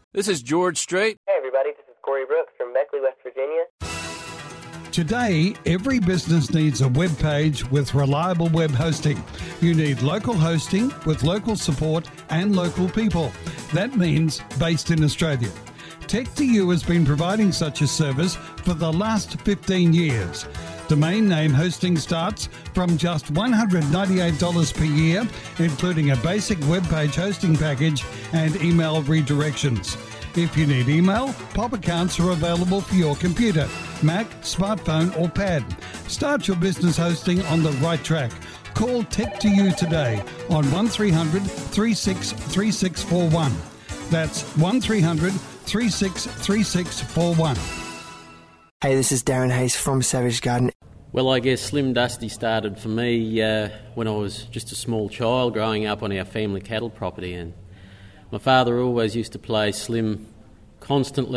This is George Strait. Hey everybody, this is Corey Brooks from Beckley, West Virginia. Today, every business needs a web page with reliable web hosting. You need local hosting with local support and local people. That means based in Australia. Tech2U has been providing such a service for the last 15 years. Domain name hosting starts from just $198 per year, including a basic web page hosting package and email redirections. If you need email, POP accounts are available for your computer, Mac, smartphone or pad. Start your business hosting on the right track. Call Tech2U today on 1300 36 3641. That's 1300 36 3641. Hey, this is Darren Hayes from Savage Garden. Well, I guess Slim Dusty started for me when I was just a small child growing up on our family cattle property, and my father always used to play Slim constantly.